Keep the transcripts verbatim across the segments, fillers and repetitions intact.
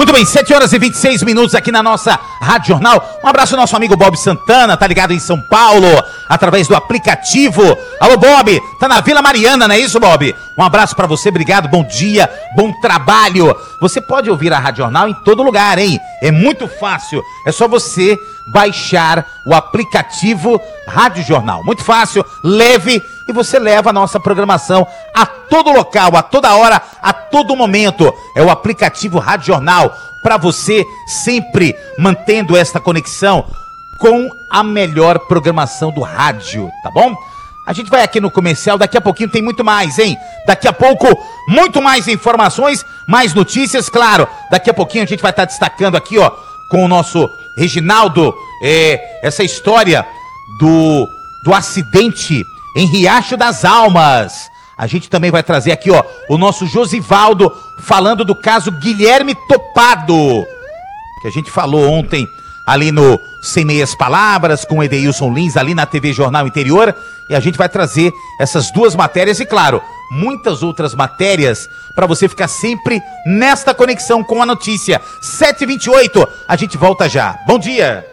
Muito bem, sete horas e vinte e seis minutos aqui na nossa Rádio Jornal. Um abraço ao nosso amigo Bob Santana, tá ligado em São Paulo, através do aplicativo. Alô, Bob, tá na Vila Mariana, não é isso, Bob? Um abraço pra você, obrigado, bom dia, bom trabalho. Você pode ouvir a Rádio Jornal em todo lugar, hein? É muito fácil, é só você baixar o aplicativo Rádio Jornal. Muito fácil, leve, e você leva a nossa programação a todo local, a toda hora, a todo momento. É o aplicativo Rádio Jornal, para você sempre mantendo esta conexão com a melhor programação do rádio, tá bom? A gente vai aqui no comercial, daqui a pouquinho tem muito mais, hein? Daqui a pouco, muito mais informações, mais notícias, claro. Daqui a pouquinho a gente vai estar destacando aqui, ó, com o nosso Reginaldo, é, essa história do, do acidente em Riacho das Almas. A gente também vai trazer aqui, ó, o nosso Josivaldo falando do caso Guilherme Topado, que a gente falou ontem ali no Sem Meias Palavras, com o Edeilson Lins, ali na T V Jornal Interior. E a gente vai trazer essas duas matérias e, claro, muitas outras matérias para você ficar sempre nesta conexão com a notícia. sete e vinte e oito, a gente volta já. Bom dia!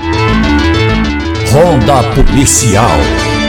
Ronda Policial.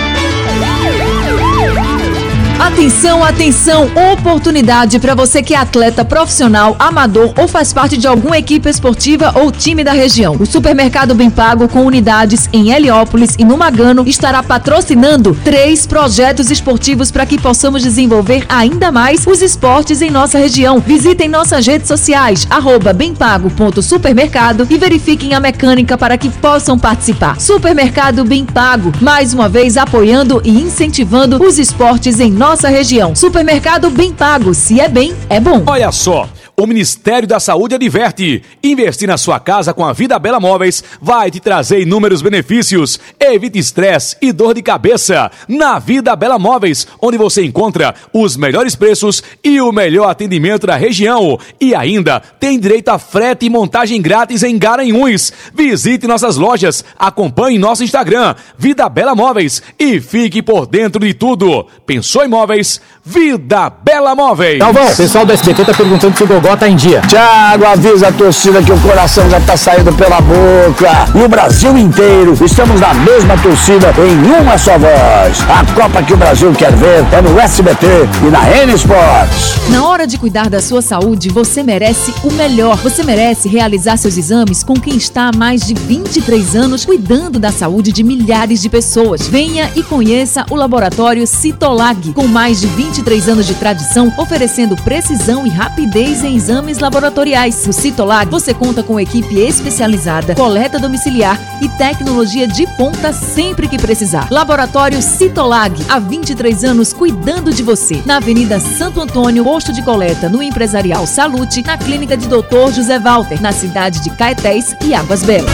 Atenção, atenção, oportunidade para você que é atleta profissional, amador ou faz parte de alguma equipe esportiva ou time da região. O Supermercado Bem Pago, com unidades em Heliópolis e no Magano, estará patrocinando três projetos esportivos para que possamos desenvolver ainda mais os esportes em nossa região. Visitem nossas redes sociais, arroba bempago.supermercado, e verifiquem a mecânica para que possam participar. Supermercado Bem Pago, mais uma vez apoiando e incentivando os esportes em nossa Nossa região. Supermercado Bem Pago, se é bem, é bom. Olha só, o Ministério da Saúde adverte: investir na sua casa com a Vida Bela Móveis vai te trazer inúmeros benefícios. Evite estresse e dor de cabeça. Na Vida Bela Móveis, onde você encontra os melhores preços e o melhor atendimento da região. E ainda tem direito a frete e montagem grátis em Garanhuns. Visite nossas lojas, acompanhe nosso Instagram, Vida Bela Móveis, e fique por dentro de tudo. Pensou em móveis? Vida Bela Móveis. Galvão, o pessoal do S B T tá perguntando se o Gogó tá em dia. Thiago, avisa a torcida que o coração já tá saindo pela boca. E o Brasil inteiro, estamos na mesma torcida, em uma só voz. A Copa que o Brasil quer ver é no S B T e na N Sports. Na hora de cuidar da sua saúde, você merece o melhor. Você merece realizar seus exames com quem está há mais de vinte e três anos cuidando da saúde de milhares de pessoas. Venha e conheça o laboratório Citolag, com mais de vinte e três anos de tradição, oferecendo precisão e rapidez em exames laboratoriais. No Citolag, você conta com equipe especializada, coleta domiciliar e tecnologia de ponta sempre que precisar. Laboratório Citolag, há vinte e três anos cuidando de você. Na Avenida Santo Antônio, posto de coleta no Empresarial Salute, na Clínica de doutor José Walter, na cidade de Caetés e Águas Belas.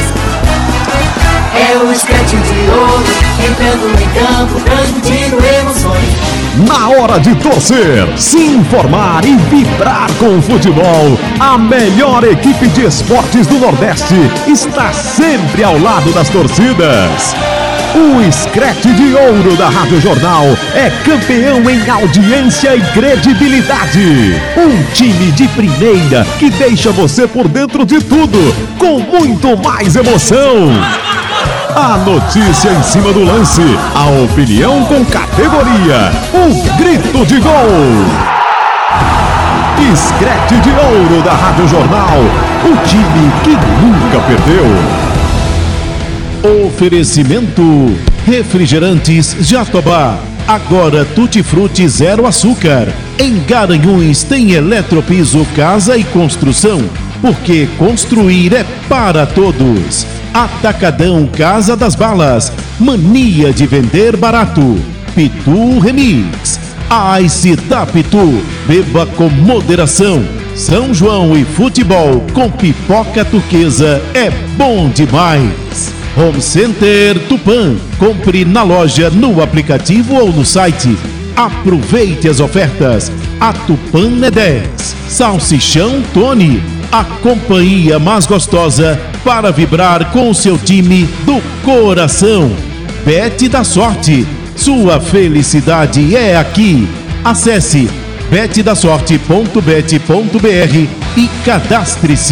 É o esquete de ouro, entrando em campo, transmitindo emoções. Na hora de torcer, se informar e vibrar com o futebol, a melhor equipe de esportes do Nordeste está sempre ao lado das torcidas. O Escrete de Ouro da Rádio Jornal é campeão em audiência e credibilidade. Um time de primeira que deixa você por dentro de tudo, com muito mais emoção. A notícia em cima do lance, a opinião com categoria, o grito de gol. Escrete de Ouro da Rádio Jornal, o time que nunca perdeu. Oferecimento: Refrigerantes Jatobá, agora tutti-frutti zero açúcar. Em Garanhuns tem Eletropiso Casa e Construção, porque construir é para todos. Atacadão Casa das Balas, mania de vender barato. Pitu Remix, Ice da Pitu, beba com moderação. São João e futebol com pipoca turquesa é bom demais. Home Center Tupã, compre na loja, no aplicativo ou no site. Aproveite as ofertas. A Tupã é dez. Salsichão Tony, a companhia mais gostosa para vibrar com o seu time do coração. Bet da Sorte, sua felicidade é aqui. Acesse bet da sorte ponto bet ponto br e cadastre-se.